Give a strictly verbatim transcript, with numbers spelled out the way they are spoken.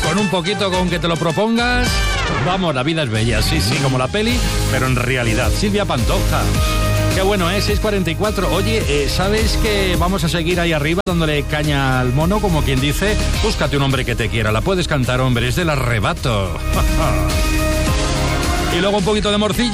Con un poquito con que te lo propongas, vamos, la vida es bella, sí, sí, como la peli, pero en realidad. Silvia Pantoja. Qué bueno, ¿eh? seis cuarenta y cuatro. Oye, eh, ¿sabes que vamos a seguir ahí arriba dándole caña al mono? Como quien dice, búscate un hombre que te quiera. La puedes cantar, hombre, es del Arrebato. Y luego un poquito de morcilla.